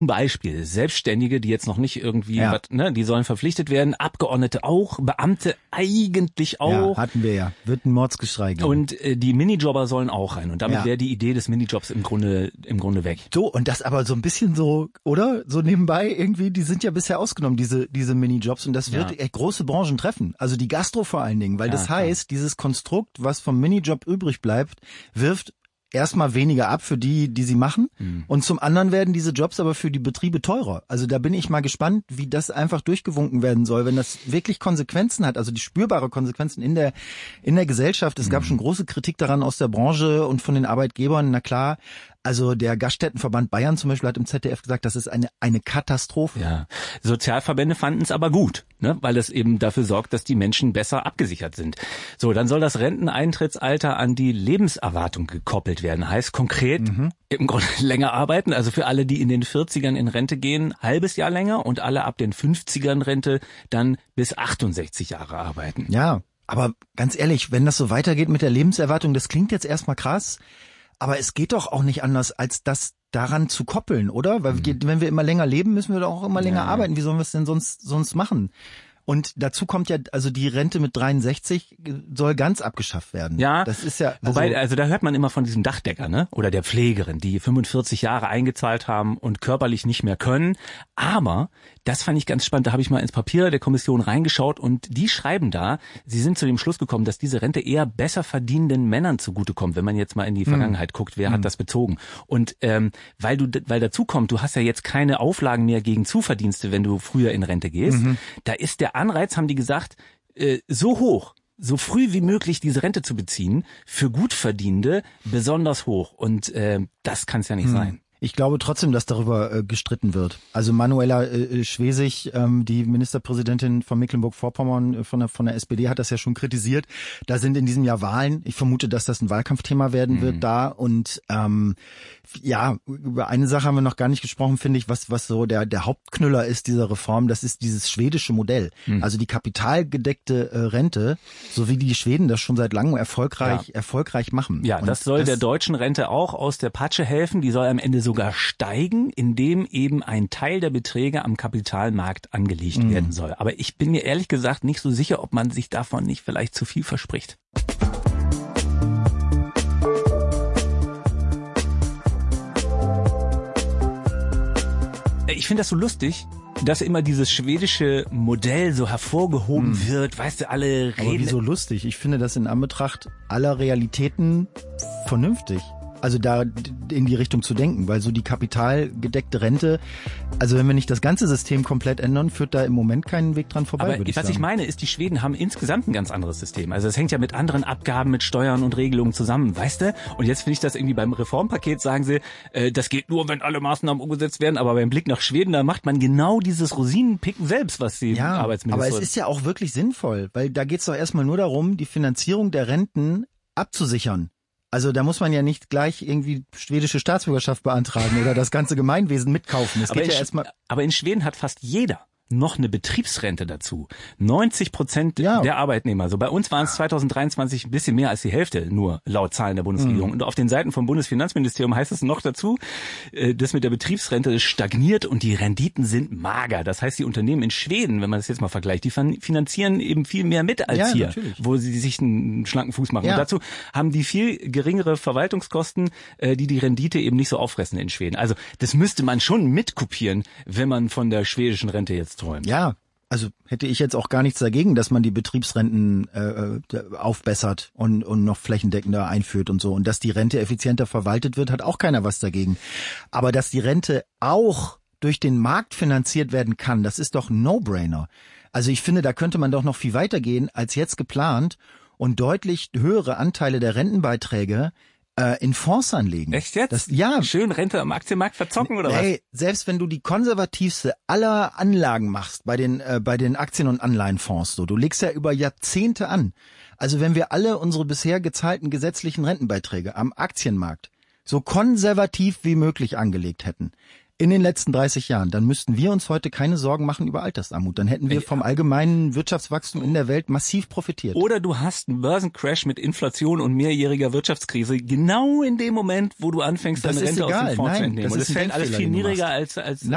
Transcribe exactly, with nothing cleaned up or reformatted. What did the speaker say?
Beispiel Selbstständige, die jetzt noch nicht irgendwie, Ja. was, ne, die sollen verpflichtet werden, Abgeordnete auch, Beamte eigentlich auch. Ja, hatten wir ja. Wird ein Mordsgeschrei geben. Und äh, die Minijobber sollen auch rein. Und damit Ja. wäre die Idee des Minijobs im Grunde im Grunde weg. So, und das aber so ein bisschen so, oder? So nebenbei irgendwie, die sind ja bisher ausgenommen, diese diese Minijobs. Und das wird Ja. echt große Branchen treffen. Also die Gastro vor allen Dingen. Weil Ja, das klar. heißt, dieses Konstrukt, was vom Minijob übrig bleibt, wirft erstmal weniger ab für die, die sie machen. Mhm. Und zum anderen werden diese Jobs aber für die Betriebe teurer. Also da bin ich mal gespannt, wie das einfach durchgewunken werden soll, wenn das wirklich Konsequenzen hat, also die spürbare Konsequenzen in der, in der Gesellschaft. Es gab Mhm. schon große Kritik daran aus der Branche und von den Arbeitgebern. Na klar, also der Gaststättenverband Bayern zum Beispiel hat im Z D F gesagt, das ist eine, eine Katastrophe. Ja, Sozialverbände fanden es aber gut, ne, weil es eben dafür sorgt, dass die Menschen besser abgesichert sind. So, dann soll das Renteneintrittsalter an die Lebenserwartung gekoppelt werden. Heißt konkret Mhm. im Grunde länger arbeiten. Also für alle, die in den vierzigern in Rente gehen, halbes Jahr länger und alle ab den fünfzigern Rente dann bis achtundsechzig Jahre arbeiten. Ja, aber ganz ehrlich, wenn das so weitergeht mit der Lebenserwartung, das klingt jetzt erstmal krass, aber es geht doch auch nicht anders, als das daran zu koppeln, oder? Weil wir, wenn wir immer länger leben, müssen wir doch auch immer länger Ja, ja. arbeiten. Wie sollen wir es denn sonst sonst machen? Und dazu kommt ja, also die Rente mit dreiundsechzig soll ganz abgeschafft werden. Ja, Das ist ja, also, wobei, also da hört man immer von diesem Dachdecker, ne, oder der Pflegerin, die fünfundvierzig Jahre eingezahlt haben und körperlich nicht mehr können. Aber das fand ich ganz spannend. Da habe ich mal ins Papier der Kommission reingeschaut und die schreiben da, sie sind zu dem Schluss gekommen, dass diese Rente eher besser verdienenden Männern zugutekommt, wenn man jetzt mal in die Vergangenheit guckt, wer hat das bezogen. Und ähm, weil du, weil dazu kommt, du hast ja jetzt keine Auflagen mehr gegen Zuverdienste, wenn du früher in Rente gehst. Da ist der Anreiz, haben die gesagt, äh, so hoch, so früh wie möglich diese Rente zu beziehen, für Gutverdienende besonders hoch. Und äh, das kann es ja nicht sein. Ich glaube trotzdem, dass darüber äh, gestritten wird. Also Manuela äh, Schwesig, ähm, die Ministerpräsidentin von Mecklenburg-Vorpommern äh, von der von der S P D, hat das ja schon kritisiert. Da sind in diesem Jahr Wahlen. Ich vermute, dass das ein Wahlkampfthema werden Mhm. wird da. Und ähm, ja, über eine Sache haben wir noch gar nicht gesprochen, finde ich, was was so der der Hauptknüller ist dieser Reform. Das ist dieses schwedische Modell. Mhm. Also die kapitalgedeckte äh, Rente, so wie die Schweden das schon seit langem erfolgreich Ja. erfolgreich machen. Ja, Und das soll das, der deutschen Rente auch aus der Patsche helfen. Die soll am Ende sogar steigen, indem eben ein Teil der Beträge am Kapitalmarkt angelegt Mhm. werden soll. Aber ich bin mir ehrlich gesagt nicht so sicher, ob man sich davon nicht vielleicht zu viel verspricht. Ich finde das so lustig, dass immer dieses schwedische Modell so hervorgehoben wird. Weißt du, alle Aber reden. wieso lustig? Ich finde das in Anbetracht aller Realitäten vernünftig. Also da in die Richtung zu denken, weil so die kapitalgedeckte Rente, also wenn wir nicht das ganze System komplett ändern, führt da im Moment keinen Weg dran vorbei, Aber würde ich was sagen. ich meine, ist, die Schweden haben insgesamt ein ganz anderes System. Also es hängt ja mit anderen Abgaben, mit Steuern und Regelungen zusammen, weißt du? Und jetzt finde ich das irgendwie beim Reformpaket, sagen sie, äh, das geht nur, wenn alle Maßnahmen umgesetzt werden. Aber beim Blick nach Schweden, da macht man genau dieses Rosinenpicken selbst, was die Ja, Arbeitsministerin... aber es ist ja auch wirklich sinnvoll, weil da geht es doch erstmal nur darum, die Finanzierung der Renten abzusichern. Also da muss man ja nicht gleich irgendwie schwedische Staatsbürgerschaft beantragen oder das ganze Gemeinwesen mitkaufen. Es aber, geht in, ja Sch- erstmal. aber in Schweden hat fast jeder noch eine Betriebsrente dazu. neunzig Prozent Ja. der Arbeitnehmer. So bei uns waren es zweitausenddreiundzwanzig ein bisschen mehr als die Hälfte, nur laut Zahlen der Bundesregierung. Mhm. Und auf den Seiten vom Bundesfinanzministerium heißt es noch dazu, äh, das mit der Betriebsrente stagniert und die Renditen sind mager. Das heißt, die Unternehmen in Schweden, wenn man das jetzt mal vergleicht, die fin- finanzieren eben viel mehr mit als Ja, hier, natürlich. wo sie sich einen schlanken Fuß machen. Ja. Und dazu haben die viel geringere Verwaltungskosten, äh, die die Rendite eben nicht so auffressen in Schweden. Also das müsste man schon mitkopieren, wenn man von der schwedischen Rente jetzt träumt. Ja, also hätte ich jetzt auch gar nichts dagegen, dass man die Betriebsrenten äh, aufbessert und, und noch flächendeckender einführt und so. Und dass die Rente effizienter verwaltet wird, hat auch keiner was dagegen. Aber dass die Rente auch durch den Markt finanziert werden kann, das ist doch ein No-Brainer. Also ich finde, da könnte man doch noch viel weiter gehen als jetzt geplant und deutlich höhere Anteile der Rentenbeiträge äh, in Fonds anlegen. Echt jetzt? Das, ja. Schön Rente am Aktienmarkt verzocken oder was? Hey, selbst wenn du die konservativste aller Anlagen machst bei den äh, bei den Aktien- und Anleihenfonds, so, du legst ja über Jahrzehnte an. Also wenn wir alle unsere bisher gezahlten gesetzlichen Rentenbeiträge am Aktienmarkt so konservativ wie möglich angelegt hätten in den letzten dreißig Jahren, dann müssten wir uns heute keine Sorgen machen über Altersarmut. Dann hätten wir vom allgemeinen Wirtschaftswachstum in der Welt massiv profitiert. Oder du hast einen Börsencrash mit Inflation und mehrjähriger Wirtschaftskrise genau in dem Moment, wo du anfängst, Das deine ist Rente aus egal. dem Fonds Nein, zu entnehmen. das Und ist es ein fällt alles Denkfehler, viel den du niedriger machst. als als